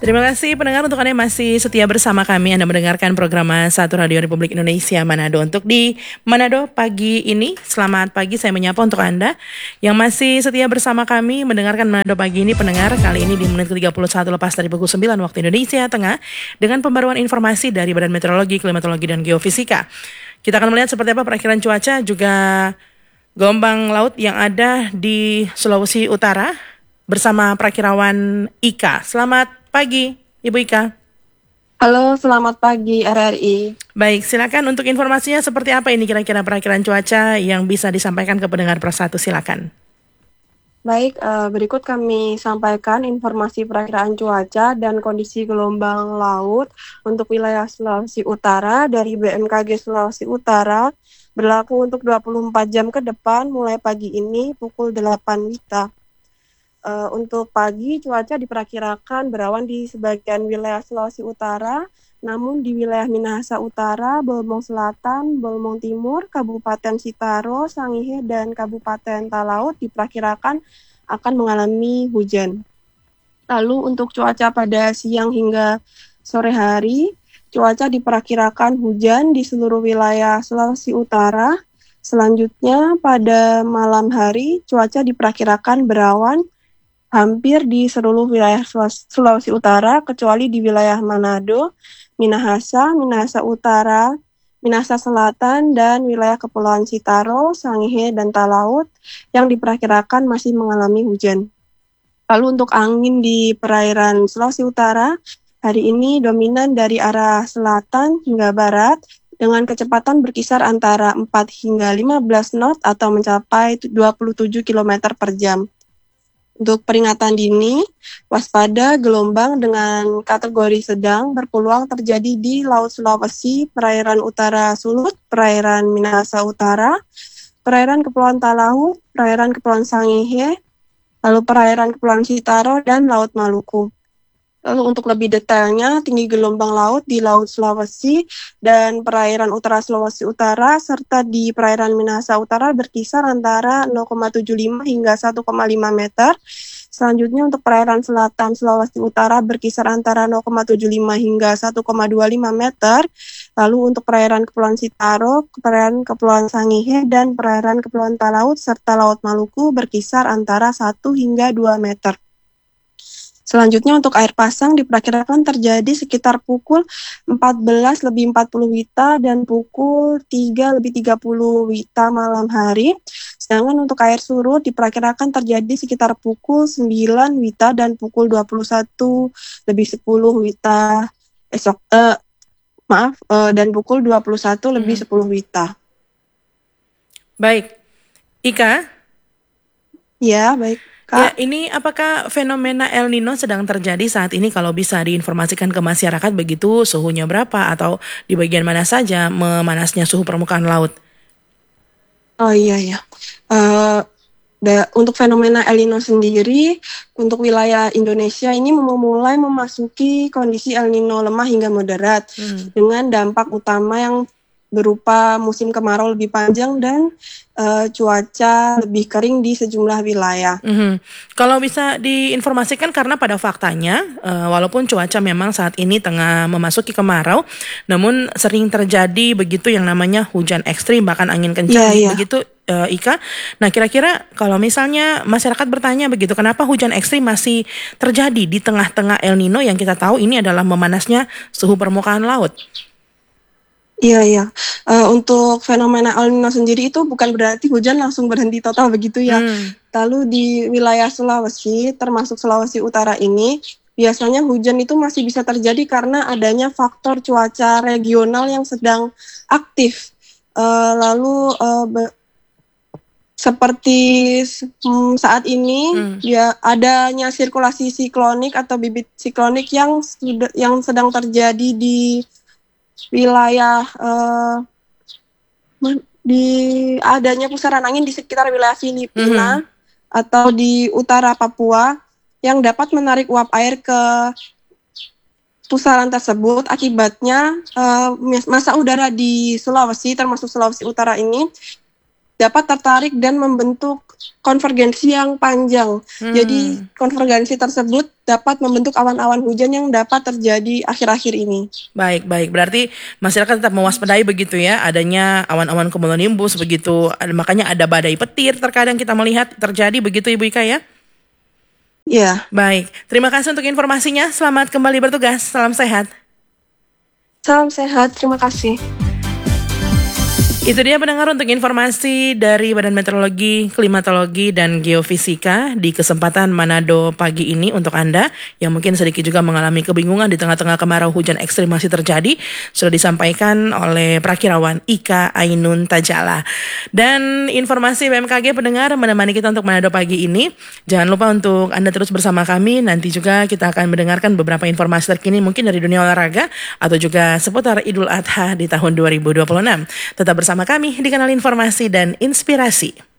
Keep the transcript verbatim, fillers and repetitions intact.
Terima kasih pendengar untuk Anda yang masih setia bersama kami. Anda mendengarkan program Satu Radio Republik Indonesia Manado. Untuk di Manado pagi ini, selamat pagi saya menyapa untuk Anda yang masih setia bersama kami mendengarkan Manado pagi ini. Pendengar, kali ini di menit ke tiga puluh satu lepas dari pukul sembilan waktu Indonesia Tengah dengan pembaruan informasi dari Badan Meteorologi, Klimatologi dan Geofisika. Kita akan melihat seperti apa perakhiran cuaca juga gelombang laut yang ada di Sulawesi Utara bersama perakirawan Ika. Selamat pagi, Ibu Ika. Halo, selamat pagi R R I. Baik, silakan untuk informasinya seperti apa ini kira-kira perakhiran cuaca yang bisa disampaikan ke pendengar Persatu, silakan. Baik, uh, berikut kami sampaikan informasi perakiraan cuaca dan kondisi gelombang laut untuk wilayah Sulawesi Utara dari B M K G Sulawesi Utara berlaku untuk dua puluh empat jam ke depan mulai pagi ini pukul delapan WITA. Uh, untuk pagi, cuaca diperkirakan berawan di sebagian wilayah Sulawesi Utara, namun di wilayah Minahasa Utara, Bolmong Selatan, Bolmong Timur, Kabupaten Sitaro, Sangihe, dan Kabupaten Talaut diperkirakan akan mengalami hujan. Lalu untuk cuaca pada siang hingga sore hari, cuaca diperkirakan hujan di seluruh wilayah Sulawesi Utara. Selanjutnya, pada malam hari, cuaca diperkirakan berawan hampir di seluruh wilayah Sulawesi Utara, kecuali di wilayah Manado, Minahasa, Minahasa Utara, Minahasa Selatan, dan wilayah Kepulauan Sitaro, Sangihe, dan Talaut yang diperkirakan masih mengalami hujan. Lalu untuk angin di perairan Sulawesi Utara, hari ini dominan dari arah selatan hingga barat, dengan kecepatan berkisar antara empat hingga lima belas knot atau mencapai dua puluh tujuh kilometer per jam. Untuk peringatan dini, waspada gelombang dengan kategori sedang berpeluang terjadi di Laut Sulawesi, perairan utara Sulut, perairan Minahasa Utara, perairan Kepulauan Talaut, perairan Kepulauan Sangihe, lalu perairan Kepulauan Sitaro, dan Laut Maluku. Lalu untuk lebih detailnya, tinggi gelombang laut di Laut Sulawesi dan perairan utara Sulawesi Utara serta di perairan Minahasa Utara berkisar antara nol koma tujuh lima hingga satu koma lima meter. Selanjutnya untuk perairan selatan Sulawesi Utara berkisar antara nol koma tujuh lima hingga satu koma dua lima meter. Lalu untuk perairan Kepulauan Sitaro, perairan Kepulauan Sangihe, dan perairan Kepulauan Talaut serta Laut Maluku berkisar antara satu hingga dua meter. Selanjutnya untuk air pasang diperkirakan terjadi sekitar pukul empat belas lebih empat puluh WITA dan pukul tiga lebih tiga puluh WITA malam hari. Sedangkan untuk air surut diperkirakan terjadi sekitar pukul sembilan WITA dan pukul dua puluh satu lebih sepuluh WITA esok eh, maaf eh, dan pukul dua puluh satu lebih sepuluh WITA. Baik. Ika? Ya, baik. Kak. Ya, ini apakah fenomena El Nino sedang terjadi saat ini? Kalau bisa diinformasikan ke masyarakat begitu, suhunya berapa atau di bagian mana saja memanasnya suhu permukaan laut? Oh iya ya. Uh, da, untuk fenomena El Nino sendiri, untuk wilayah Indonesia ini memulai memasuki kondisi El Nino lemah hingga moderat hmm. dengan dampak utama yang berupa musim kemarau lebih panjang dan uh, cuaca lebih kering di sejumlah wilayah. Mm-hmm. Kalau bisa diinformasikan, karena pada faktanya uh, walaupun cuaca memang saat ini tengah memasuki kemarau, namun sering terjadi begitu yang namanya hujan ekstrim bahkan angin kencang yeah, yeah. begitu uh, Ika. Nah kira-kira kalau misalnya masyarakat bertanya begitu, kenapa hujan ekstrim masih terjadi di tengah-tengah El Nino yang kita tahu ini adalah memanasnya suhu permukaan laut? Iya, iya. Uh, untuk fenomena El Nino sendiri itu bukan berarti hujan langsung berhenti total begitu ya. Hmm. Lalu di wilayah Sulawesi, termasuk Sulawesi Utara ini, biasanya hujan itu masih bisa terjadi karena adanya faktor cuaca regional yang sedang aktif. Uh, lalu uh, be- seperti um, saat ini, hmm. ya adanya sirkulasi siklonik atau bibit siklonik yang sudah yang sedang terjadi di wilayah uh, di adanya pusaran angin di sekitar wilayah Filipina mm-hmm. atau di utara Papua yang dapat menarik uap air ke pusaran tersebut. Akibatnya uh, masa udara di Sulawesi termasuk Sulawesi Utara ini dapat tertarik dan membentuk konvergensi yang panjang. Hmm. Jadi konvergensi tersebut dapat membentuk awan-awan hujan yang dapat terjadi akhir-akhir ini. Baik, baik. Berarti masyarakat tetap mewaspadai begitu ya, adanya awan-awan cumulonimbus begitu. Makanya ada badai petir terkadang kita melihat terjadi begitu Ibu Ika ya? Iya. Baik, terima kasih untuk informasinya. Selamat kembali bertugas. Salam sehat. Salam sehat, terima kasih. Itu dia pendengar untuk informasi dari Badan Meteorologi, Klimatologi, dan Geofisika di kesempatan Manado pagi ini untuk Anda yang mungkin sedikit juga mengalami kebingungan di tengah-tengah kemarau hujan ekstrim masih terjadi. Sudah disampaikan oleh Prakirawan Ika Ainun Tajala. Dan informasi B M K G pendengar menemani kita untuk Manado pagi ini. Jangan lupa untuk Anda terus bersama kami. Nanti juga kita akan mendengarkan beberapa informasi terkini mungkin dari dunia olahraga atau juga seputar Idul Adha di tahun dua ribu dua puluh enam. Tetap bersama kami di kanal Informasi dan Inspirasi.